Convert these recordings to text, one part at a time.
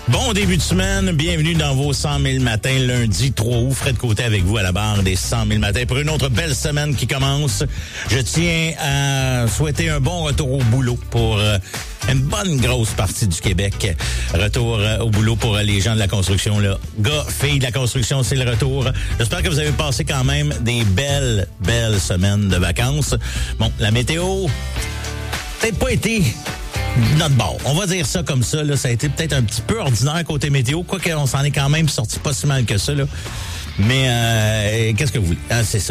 Bon début de semaine, bienvenue dans vos 100 000 matins, lundi 3 août. Fred Côté avec vous à la barre des 100 000 matins pour une autre belle semaine qui commence. Je tiens à souhaiter un bon retour au boulot pour une bonne grosse partie du Québec. Retour au boulot pour les gens de la construction. Là. Gars, filles de la construction, c'est le retour. J'espère que vous avez passé quand même des belles semaines de vacances. Bon, la météo, peut-être pas été notre bord. On va dire ça comme ça. Là. Ça a été peut-être un petit peu ordinaire côté météo, quoique on s'en est quand même sorti pas si mal que ça. Là. Mais qu'est-ce que vous voulez? Ah, c'est ça.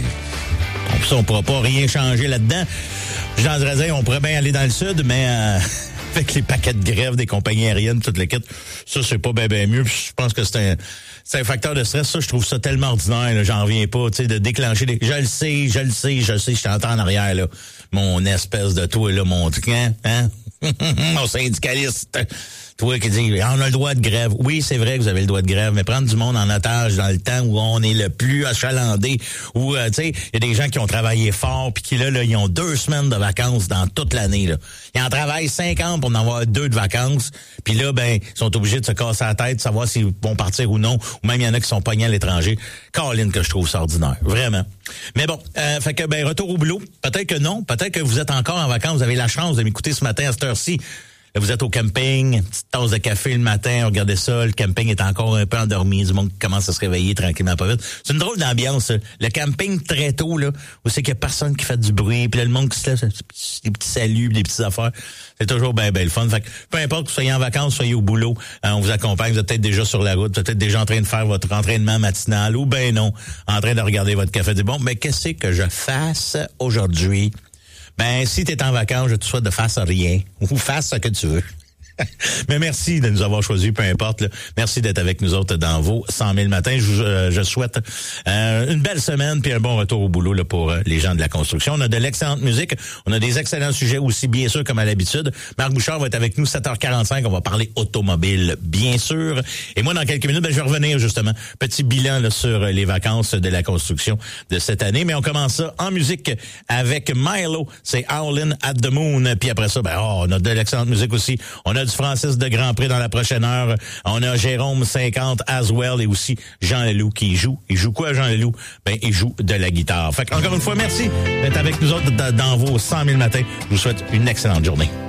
On ne pourra pas rien changer là-dedans. Jean Drazin, on pourrait bien aller dans le sud, mais avec les paquets de grève des compagnies aériennes, toute l'équipe, ça, c'est pas bien mieux. Puis je pense que c'est un facteur de stress. Ça, je trouve ça tellement ordinaire. Là, j'en reviens pas, tu sais, de déclencher des... Je le sais, je t'entends en arrière, là. Mon espèce de toi, là, mon truc, hein? Mon syndicaliste. Toi qui dis, on a le droit de grève. Oui, c'est vrai que vous avez le droit de grève, mais prendre du monde en otage dans le temps où on est le plus achalandé, où, tu sais, il y a des gens qui ont travaillé fort puis qui, là, ils ont 2 semaines de vacances dans toute l'année, là. Ils en travaillent 50 pour en avoir 2 de vacances. Puis là, ben, ils sont obligés de se casser la tête, de savoir s'ils vont partir ou non. Ou même, il y en a qui sont pognés à l'étranger. Caroline, que je trouve ça ordinaire. Vraiment. Mais bon, fait que, ben, retour au boulot. Peut-être que non. Peut-être que vous êtes encore en vacances. Vous avez la chance de m'écouter ce matin à cette heure-ci. Là, vous êtes au camping, petite tasse de café le matin, regardez ça, le camping est encore un peu endormi, du monde qui commence à se réveiller tranquillement pas vite. C'est une drôle d'ambiance, ça. Le camping très tôt, là, où c'est qu'il y a personne qui fait du bruit, puis là, le monde qui se lève, des petits saluts, des petites affaires. C'est toujours bien le fun. Fait que, peu importe que vous soyez en vacances, soyez au boulot, on vous accompagne, vous êtes peut-être déjà sur la route, vous êtes peut-être déjà en train de faire votre entraînement matinal, ou ben non, en train de regarder votre café. Bon, mais qu'est-ce que je fasse aujourd'hui? Ben, si t'es en vacances, je te souhaite de faire rien. Ou fasse ce que tu veux. Mais merci de nous avoir choisis, peu importe. Là. Merci d'être avec nous autres dans vos 100 000 matins. Je souhaite une belle semaine puis un bon retour au boulot là, pour les gens de la construction. On a de l'excellente musique. On a des excellents sujets aussi, bien sûr, comme à l'habitude. Marc Bouchard va être avec nous 7h45. On va parler automobile, bien sûr. Et moi, dans quelques minutes, ben, je vais revenir justement. Petit bilan là, sur les vacances de la construction de cette année. Mais on commence ça en musique avec Milo. C'est Howlin' at the Moon. Puis après ça, ben, on a de l'excellente musique aussi. On a du Francis de Grand Prix dans la prochaine heure. On a Jérôme 50 as well et aussi Jean Leloup qui joue. Il joue quoi, Jean Leloup? Ben, il joue de la guitare. Fait encore une fois, merci d'être avec nous autres dans vos 100 000 matins. Je vous souhaite une excellente journée.